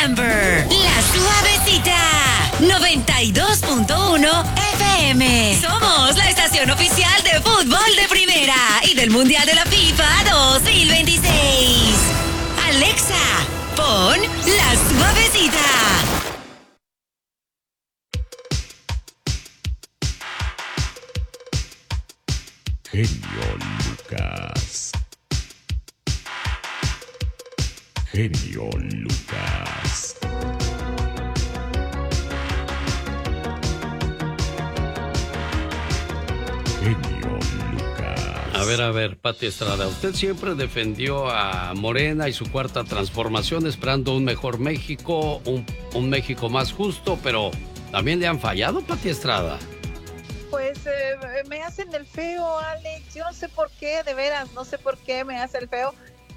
Amber, La Suavecita, 92.1 FM. Somos la estación oficial de fútbol de primera y del Mundial de la FIFA 2026. Alexa, pon La Suavecita. Genio Lucas. Genio Lucas. Genio Lucas. A ver, Pati Estrada, usted siempre defendió a Morena y su cuarta transformación, esperando un mejor México, un México más justo, pero ¿también le han fallado, Pati Estrada? Pues me hacen el feo, Alex. Yo no sé por qué, de veras, no sé por qué me hace el feo.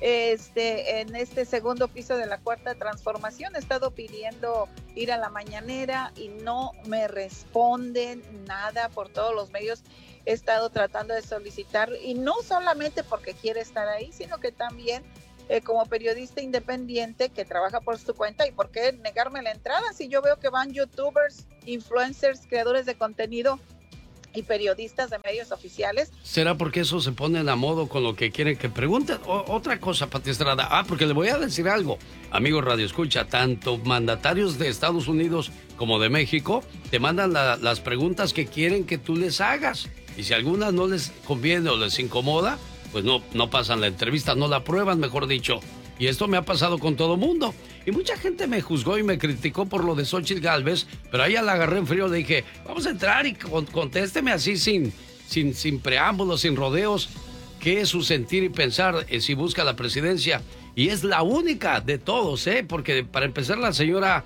En este segundo piso de la cuarta transformación he estado pidiendo ir a la mañanera y no me responden nada por todos los medios. He estado tratando de solicitar, y no solamente porque quiere estar ahí, sino que también como periodista independiente que trabaja por su cuenta. ¿Y por qué negarme la entrada si yo veo que van youtubers, influencers, creadores de contenido y periodistas de medios oficiales? ¿Será porque eso se ponen a modo con lo que quieren que pregunten? Otra cosa, Pati Estrada. Porque le voy a decir algo. Amigo Radio Escucha, tanto mandatarios de Estados Unidos como de México te mandan las preguntas que quieren que tú les hagas. Y si alguna no les conviene o les incomoda, pues no pasan la entrevista, no la aprueban, mejor dicho. Y esto me ha pasado con todo mundo. Y mucha gente me juzgó y me criticó por lo de Xóchitl Gálvez, pero a ella la agarré en frío, le dije, vamos a entrar y contésteme así sin preámbulos, sin rodeos, qué es su sentir y pensar si busca la presidencia. Y es la única de todos, porque para empezar la señora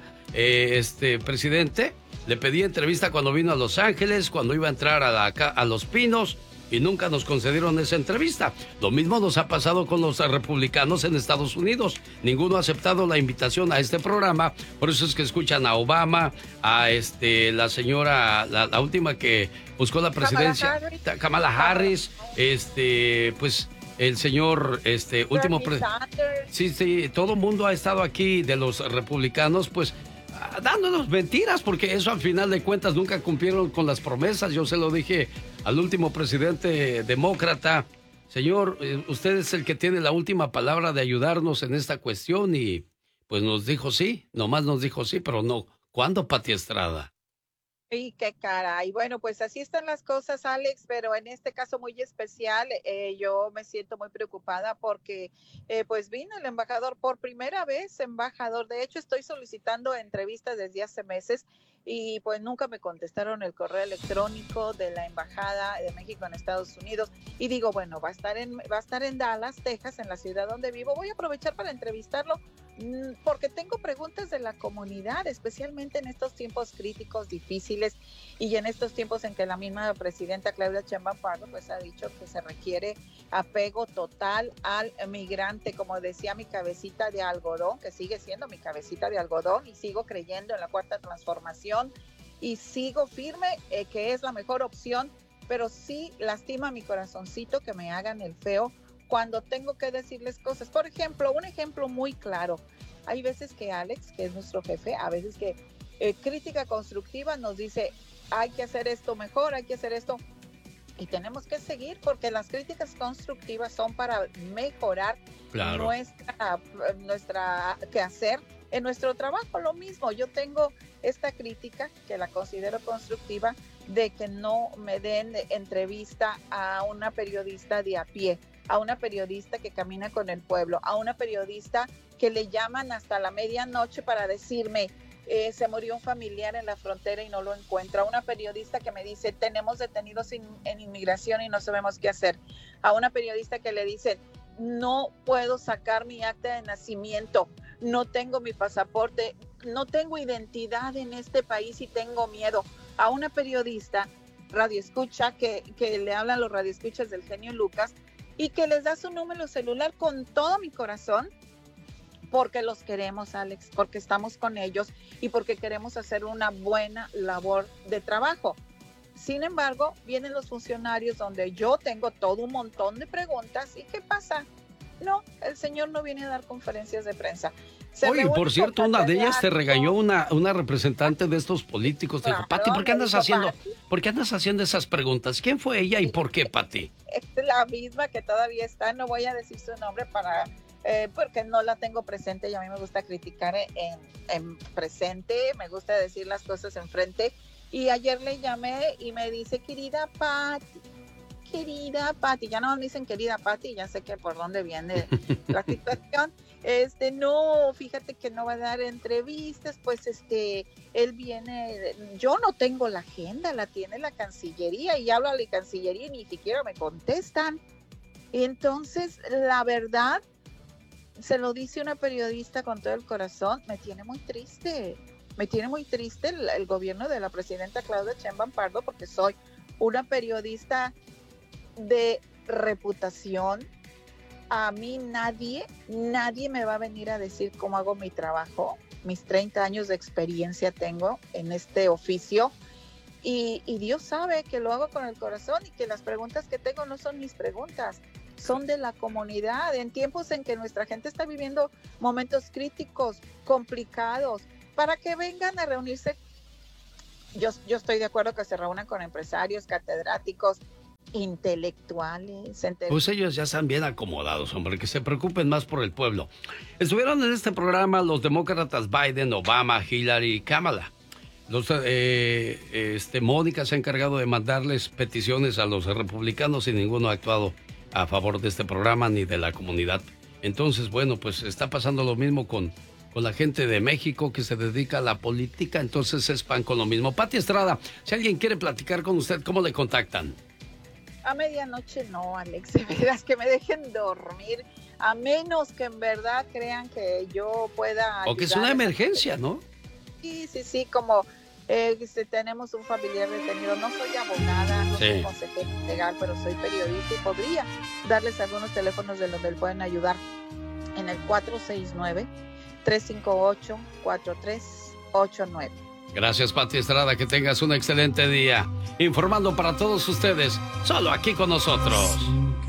presidente le pedí entrevista cuando vino a Los Ángeles, cuando iba a entrar a Los Pinos, y nunca nos concedieron esa entrevista. Lo mismo nos ha pasado con los republicanos en Estados Unidos. Ninguno ha aceptado la invitación a este programa. Por eso es que escuchan a Obama, a la señora, la última que buscó la presidencia, Kamala Harris, pues el señor, último sí, todo el mundo ha estado aquí de los republicanos, pues dándonos mentiras, porque eso al final de cuentas nunca cumplieron con las promesas. Yo se lo dije al último presidente demócrata, señor, usted es el que tiene la última palabra de ayudarnos en esta cuestión, y pues nos dijo sí, nomás nos dijo sí, pero no. ¿Cuándo, Pati Estrada? Y qué caray. Bueno, pues así están las cosas, Alex, pero en este caso muy especial, yo me siento muy preocupada porque pues vino el embajador por primera vez, embajador. De hecho, estoy solicitando entrevistas desde hace meses y pues nunca me contestaron el correo electrónico de la Embajada de México en Estados Unidos. Y digo, bueno, va a estar en Dallas, Texas, en la ciudad donde vivo. Voy a aprovechar para entrevistarlo porque tengo preguntas de la comunidad, especialmente en estos tiempos críticos, difíciles, y en estos tiempos en que la misma presidenta Claudia Sheinbaum Pardo pues ha dicho que se requiere apego total al migrante. Como decía mi cabecita de algodón, que sigue siendo mi cabecita de algodón, y sigo creyendo en la cuarta transformación y sigo firme que es la mejor opción, pero sí lastima mi corazoncito que me hagan el feo cuando tengo que decirles cosas. Por ejemplo, un ejemplo muy claro. Hay veces que Alex, que es nuestro jefe, a veces que crítica constructiva nos dice, hay que hacer esto mejor, hay que hacer esto, y tenemos que seguir, porque las críticas constructivas son para mejorar nuestra quehacer en nuestro trabajo. Lo mismo, yo tengo esta crítica que la considero constructiva de que no me den entrevista a una periodista de a pie, a una periodista que camina con el pueblo, a una periodista que le llaman hasta la medianoche para decirme se murió un familiar en la frontera y no lo encuentro, a una periodista que me dice tenemos detenidos en inmigración y no sabemos qué hacer, a una periodista que le dice no puedo sacar mi acta de nacimiento, no tengo mi pasaporte, no tengo identidad en este país y tengo miedo, a una periodista radioescucha que le hablan los radioescuchas del genio Lucas y que les da su número celular con todo mi corazón, porque los queremos, Alex, porque estamos con ellos y porque queremos hacer una buena labor de trabajo. Sin embargo, vienen los funcionarios donde yo tengo todo un montón de preguntas y ¿qué pasa? No, el señor no viene a dar conferencias de prensa. Oye, por cierto, una de ellas te regañó una representante de estos políticos. Te dijo, Pati, ¿por qué andas haciendo esas preguntas? ¿Quién fue ella y por qué, Pati? Es la misma que todavía está, no voy a decir su nombre porque no la tengo presente y a mí me gusta criticar en presente, me gusta decir las cosas en frente. Y ayer le llamé y me dice, querida Pati, ya no me dicen querida Pati, ya sé que por dónde viene la situación. No, fíjate que no va a dar entrevistas, pues él viene, yo no tengo la agenda, la tiene la Cancillería y hablo a la Cancillería y ni siquiera me contestan. Entonces, la verdad, se lo dice una periodista con todo el corazón, me tiene muy triste el gobierno de la presidenta Claudia Sheinbaum Pardo, porque soy una periodista de reputación. A mí nadie me va a venir a decir cómo hago mi trabajo. Mis 30 años de experiencia tengo en este oficio y Dios sabe que lo hago con el corazón y que las preguntas que tengo no son mis preguntas, son de la comunidad, en tiempos en que nuestra gente está viviendo momentos críticos, complicados, para que vengan a reunirse. Yo estoy de acuerdo que se reúnan con empresarios, catedráticos, intelectuales. Pues ellos ya están bien acomodados, hombre, que se preocupen más por el pueblo. Estuvieron en este programa los demócratas Biden, Obama, Hillary y Kamala. Mónica se ha encargado de mandarles peticiones a los republicanos y ninguno ha actuado a favor de este programa ni de la comunidad. Entonces, bueno, pues está pasando lo mismo con la gente de México que se dedica a la política, entonces es pan con lo mismo. Pati Estrada, si alguien quiere platicar con usted, ¿cómo le contactan? A medianoche no, Alex, de veras que me dejen dormir, a menos que en verdad crean que yo pueda o que es una emergencia, ¿no? Sí, como tenemos un familiar detenido. No soy abogada, no soy consejera legal, pero soy periodista y podría darles algunos teléfonos de donde pueden ayudar en el 469-358-4389. Gracias, Pati Estrada, que tengas un excelente día. Informando para todos ustedes, solo aquí con nosotros.